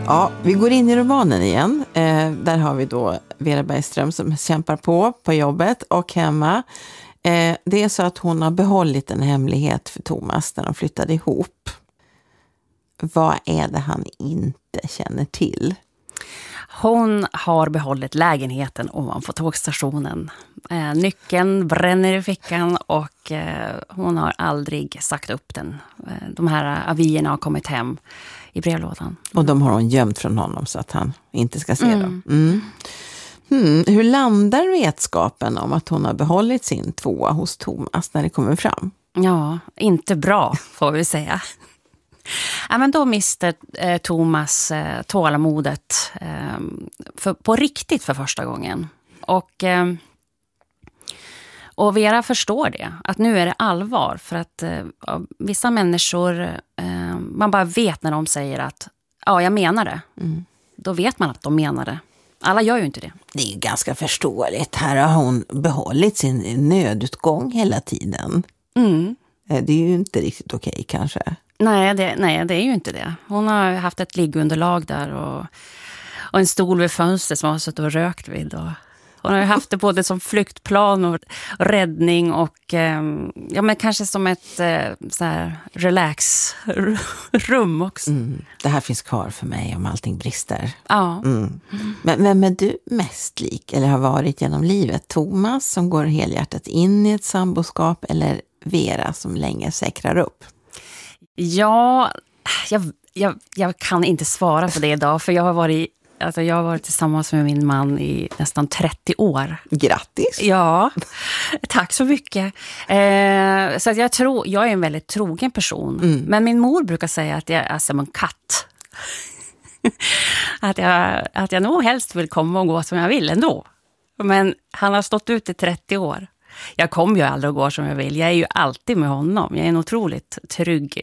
Ja, vi går in i romanen igen. Där har vi då Vera Bergström som kämpar på jobbet och hemma. Det är så att hon har behållit en hemlighet för Thomas när de flyttade ihop. Vad är det han inte känner till? Hon har behållit lägenheten ovanför tågstationen. Nyckeln bränner i fickan och hon har aldrig sagt upp den. De här avierna har kommit hem i brevlådan. Och de har hon gömt från honom så att han inte ska se dem. Hur landar vetskapen om att hon har behållit sin tvåa hos Thomas när det kommer fram? Ja, inte bra får vi säga. Ja, men då mister Thomas tålamodet på riktigt för första gången. Och Vera förstår det, att nu är det allvar. För att vissa människor, man bara vet när de säger att ja, jag menar det. Då vet man att de menar det. Alla gör ju inte det. Det är ju ganska förståeligt. Här har hon behållit sin nödutgång hela tiden. Det är ju inte riktigt okej kanske. Nej, det är ju inte det. Hon har haft ett liggunderlag där och en stol vid fönstret som hon har suttit och rökt vid. Och hon har ju haft det både som flyktplan och räddning och ja, men kanske som ett så här relaxrum också. Det här finns kvar för mig om allting brister. Ja. Men vem är du mest lik eller har varit genom livet? Thomas som går helhjärtat in i ett samboskap eller Vera som länge säkrar upp? Ja, jag kan inte svara på det idag för jag har varit tillsammans med min man i nästan 30 år. Grattis! Ja, tack så mycket. Så att jag är en väldigt trogen person. Men min mor brukar säga att jag är som en katt. att jag nog helst vill komma och gå som jag vill ändå. Men han har stått ut i 30 år. Jag kommer ju aldrig att gå som jag vill. Jag är ju alltid med honom. Jag är en otroligt trygg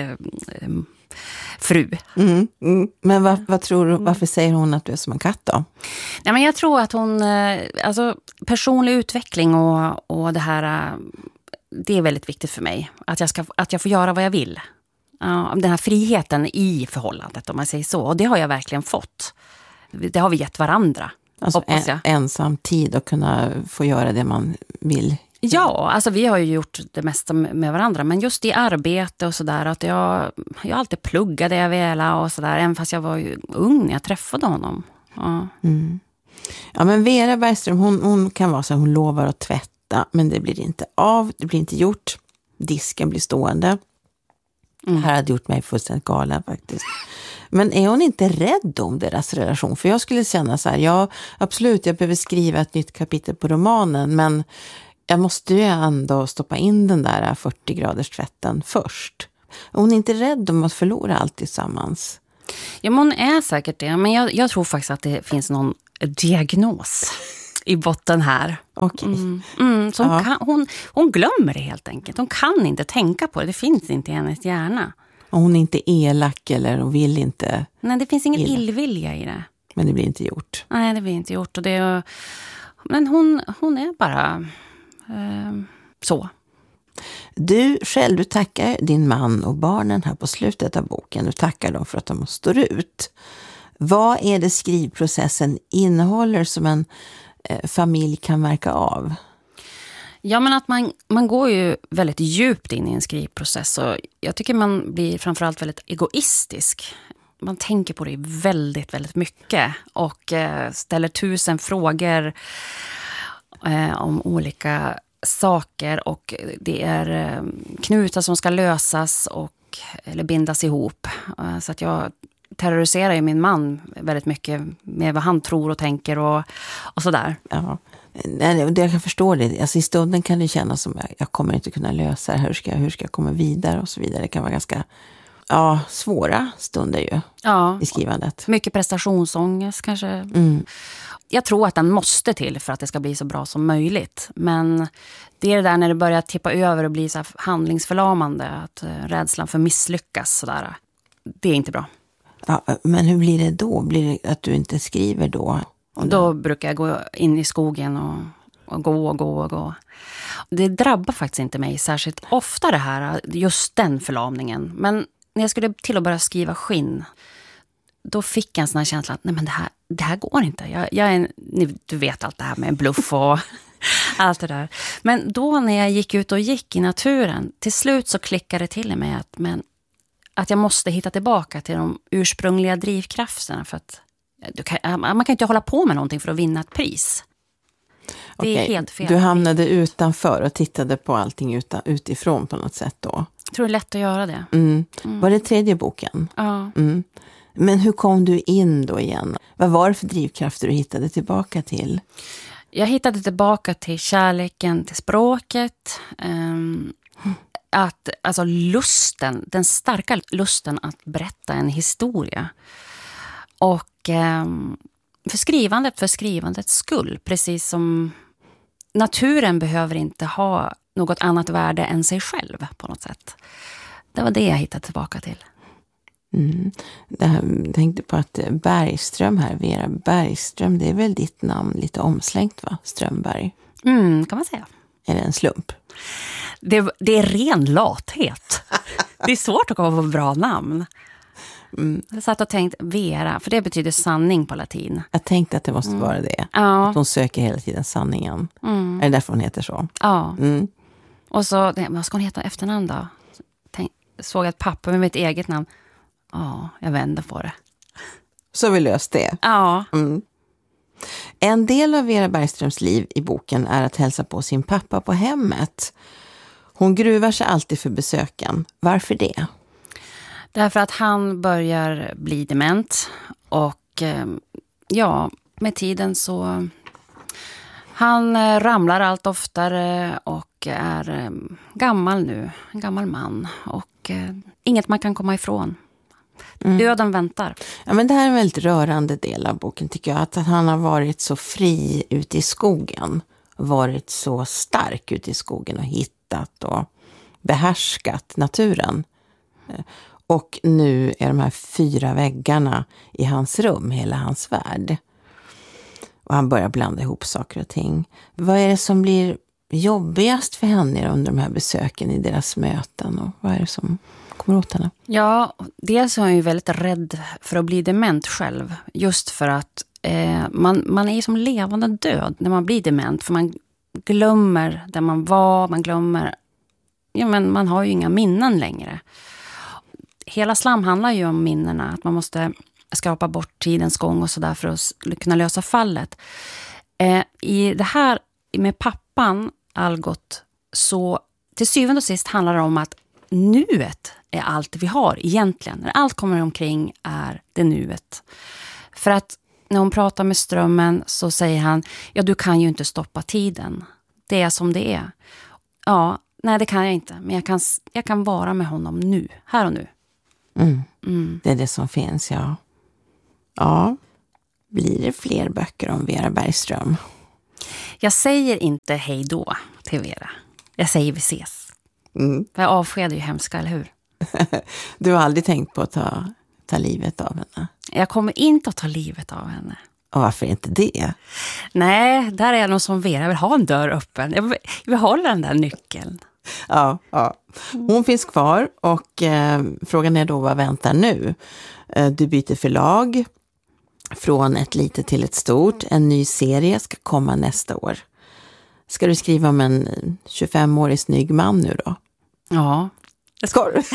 fru. Men vad tror du, varför säger hon att du är som en katt då? Nej, men jag tror att hon, alltså personlig utveckling och det här, det är väldigt viktigt för mig. Att jag får göra vad jag vill. Den här friheten i förhållandet, om man säger så. Och det har jag verkligen fått. Det har vi gett varandra. Alltså ensam tid och kunna få göra det man vill. Ja, alltså vi har ju gjort det mesta med varandra. Men just i arbete och sådär, att jag alltid pluggade jag ville och sådär. Även fast jag var ju ung när jag träffade honom. Ja, ja men Vera Bergström, hon kan vara så att hon lovar att tvätta. Men det blir inte av, det blir inte gjort. Disken blir stående. Det här hade gjort mig fullständigt galen faktiskt. Men är hon inte rädd om deras relation? För jag skulle känna så här, ja absolut, jag behöver skriva ett nytt kapitel på romanen. Men jag måste ju ändå stoppa in den där 40 graders tvätten först. Är hon inte rädd om att förlora allt tillsammans? Ja, men hon är säkert det. Men jag tror faktiskt att det finns någon diagnos i botten här. Okej. Så hon glömmer det helt enkelt. Hon kan inte tänka på det. Det finns inte i hennes hjärna. Och hon är inte elak eller hon vill inte... Nej, det finns ingen illvilja i det. Men det blir inte gjort. Nej, det blir inte gjort. Men hon är bara så. Du tackar din man och barnen här på slutet av boken. Du tackar dem för att de står ut. Vad är det skrivprocessen innehåller som en familj kan märka av? Ja, men att man går ju väldigt djupt in i en skrivprocess och jag tycker man blir framförallt väldigt egoistisk. Man tänker på det väldigt, väldigt mycket och ställer 1000 frågor om olika saker och det är knutar som ska lösas eller bindas ihop. Så att jag terroriserar ju min man väldigt mycket med vad han tror och tänker och sådär. Ja. Jag kan förstå det. Alltså i stunden kan det kännas som jag kommer inte kunna lösa det. Hur ska jag komma vidare och så vidare. Det kan vara ganska svåra stunder ju i skrivandet. Mycket prestationsångest kanske. Jag tror att den måste till för att det ska bli så bra som möjligt. Men det är det där när det börjar tippa över och bli så här handlingsförlamande. Att rädslan för misslyckas sådär. Det är inte bra. Ja, men hur blir det då? Blir det att du inte skriver då? Då brukar jag gå in i skogen och gå. Det drabbar faktiskt inte mig särskilt ofta det här, just den förlamningen. Men när jag skulle till att börja skriva skinn, då fick jag en sån här känsla att nej, men det här går inte. Du vet allt det här med bluff och allt det där. Men då när jag gick ut och gick i naturen, till slut så klickade det till i mig att jag måste hitta tillbaka till de ursprungliga drivkrafterna. För att man kan inte hålla på med någonting för att vinna ett pris. Det är helt fel. Du hamnade utanför och tittade på allting utifrån på något sätt då. Jag tror det är lätt att göra det. Var det tredje boken? Ja. Men hur kom du in då igen? Vad var det för drivkrafter du hittade tillbaka till? Jag hittade tillbaka till kärleken till språket. Alltså lusten, den starka lusten att berätta en historia. Och för skrivandets skull. Precis som naturen behöver inte ha något annat värde än sig själv på något sätt. Det var det jag hittade tillbaka till. Jag tänkte på att Bergström här, Vera Bergström, det är väl ditt namn lite omslängt va? Strömberg. Kan man säga. Är det en slump? Det är ren lathet. Det är svårt att komma på bra namn. Jag satt och tänkte Vera, för det betyder sanning på latin. Jag tänkte att det måste vara det. Ja. Att hon söker hela tiden sanningen. Är det därför hon heter så? Ja. Och så, vad ska hon heta efternamn då? Såg ett papper med mitt eget namn. Ja, jag vänder på det. Så vi löst det. Ja. En del av Vera Bergströms liv i boken är att hälsa på sin pappa på hemmet. Hon gruvar sig alltid för besöken. Varför det? Därför att han börjar bli dement. Och med tiden så... Han ramlar allt oftare och är gammal nu. En gammal man. Och inget man kan komma ifrån. Döden väntar. Ja, men det här är en väldigt rörande del av boken tycker jag. Att han har varit så fri ute i skogen. Varit så stark ute i skogen och hittat och behärskat naturen. Och nu är de här 4 väggarna i hans rum, hela hans värld. Och han börjar blanda ihop saker och ting. Vad är det som blir jobbigast för henne under de här besöken i deras möten? Och vad är det som kommer åt henne? Ja, dels är hon ju väldigt rädd för att bli dement själv. Just för att man är ju som levande död när man blir dement. För man glömmer där man var, man glömmer... Ja, men man har ju inga minnen längre. Hela slam handlar ju om minnena. Att man måste skrapa bort tidens gång och sådär för att kunna lösa fallet. I det här med pappan Algot så till syvende och sist handlar det om att nuet är allt vi har egentligen. När allt kommer omkring är det nuet. För att när hon pratar med strömmen så säger han, ja du kan ju inte stoppa tiden. Det är som det är. Ja, nej det kan jag inte. Men jag kan vara med honom nu, här och nu. Det är det som finns, ja. Ja, blir det fler böcker om Vera Bergström? Jag säger inte hej då till Vera. Jag säger vi ses. För jag avskedar ju hemska, eller hur? Du har aldrig tänkt på att ta livet av henne? Jag kommer inte att ta livet av henne. Och varför inte det? Nej, där är jag nog som Vera. Jag vill ha en dörr öppen. Jag vill hålla den där nyckeln. Ja. Hon finns kvar och frågan är då vad väntar nu? Du byter förlag från ett litet till ett stort. En ny serie ska komma nästa år. Ska du skriva om en 25-årig snygg man nu då? Ja. Ska du?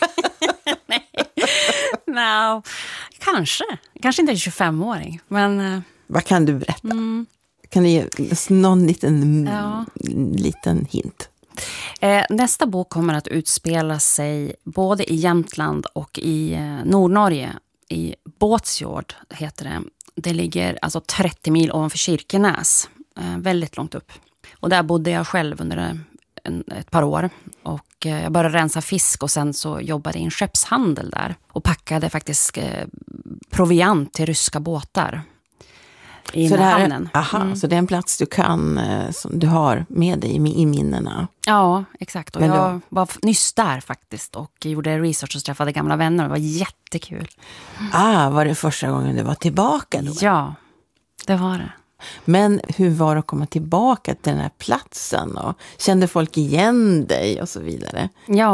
Nej, kanske. Kanske inte en 25-åring, men... Vad kan du berätta? Kan du ge någon liten hint? Nästa bok kommer att utspela sig både i Jämtland och i Nordnorge. I Båtsjord heter det. Det ligger alltså 30 mil ovanför Kirkenäs. Väldigt långt upp. Och där bodde jag själv under ett par år. Och jag började rensa fisk och sen så jobbade jag i en skeppshandel där. Och packade faktiskt proviant till ryska båtar. I hamnen. Så det är en plats du kan, som du har med dig i minnena. Ja, exakt. Och jag var nyss där faktiskt och gjorde research och träffade gamla vänner. Det var jättekul. Var det första gången du var tillbaka då? Ja, det var det. Men hur var det att komma tillbaka till den här platsen? Och kände folk igen dig och så vidare? Ja,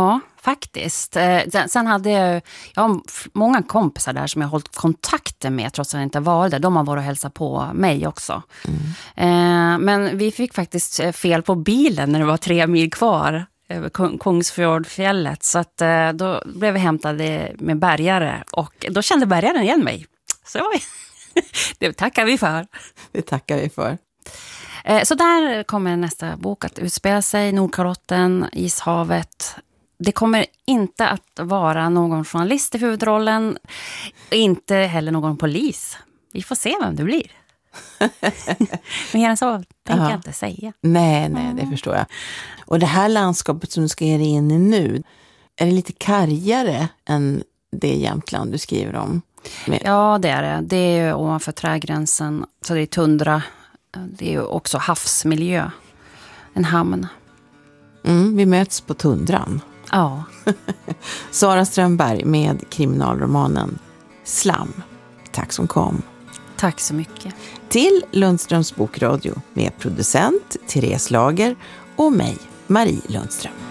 faktiskt. Sen hade jag har många kompisar där som jag har hållit kontakter med trots att jag inte var där. De har varit och hälsat på mig också. Men vi fick faktiskt fel på bilen när det var 3 mil kvar över Kungsfjordfjället. Så att, då blev vi hämtade med bärgare och då kände bärgaren igen mig. Så det tackar vi för. Det tackar vi för. Så där kommer nästa bok att utspela sig. Nordkalotten, Ishavet. Det kommer inte att vara någon journalist i huvudrollen. Inte heller någon polis. Vi får se vem det blir. Men gärna så tänker jag inte säga. Nej, det förstår jag. Och det här landskapet som du ska ge dig in i nu, är det lite kargare än det Jämtland du skriver om? Ja, det är det. Det är ju ovanför trägränsen. Så det är tundra. Det är ju också havsmiljö. En hamn. Vi möts på tundran. Ja. Sara Strömberg med kriminalromanen Slam. Tack som kom. Tack så mycket. Till Lundströms bokradio med producent Therese Lager och mig, Marie Lundström.